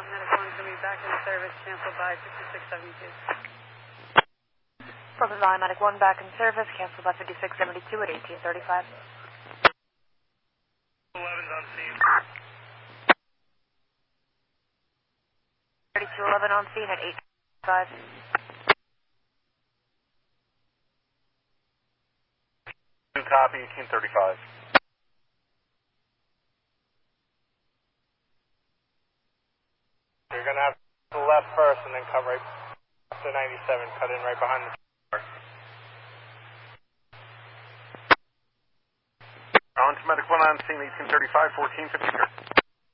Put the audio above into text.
Medic 1's going to be back in service, canceled by 5672. From Medic 1 back in service, canceled by 5672 at 1835. 11's on scene. 3211 on scene at 835. Copy, 1835. You're going to have to left first and then cut right to 97, cut in right behind the car. On to Medic 1 on scene, 1835, 1453.